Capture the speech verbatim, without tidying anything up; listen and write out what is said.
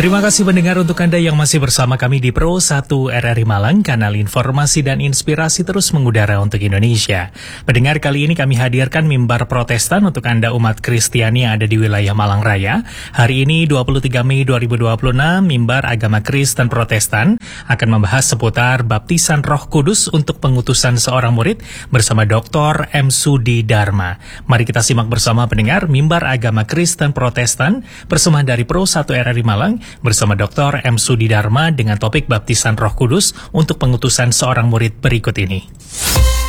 Terima kasih pendengar untuk Anda yang masih bersama kami di Pro satu R R I Malang, kanal informasi dan inspirasi terus mengudara untuk Indonesia. Pendengar, kali ini kami hadirkan mimbar Protestan untuk Anda umat Kristiani yang ada di wilayah Malang Raya. Hari ini dua puluh tiga Mei dua ribu dua puluh enam, mimbar agama Kristen Protestan akan membahas seputar baptisan Roh Kudus untuk pengutusan seorang murid bersama Doktor M. Sudi Dharma. Mari kita simak bersama pendengar mimbar agama Kristen Protestan persembahan dari Pro satu R R I Malang bersama Doktor M. Sudi Dharma dengan topik baptisan Roh Kudus untuk pengutusan seorang murid berikut ini.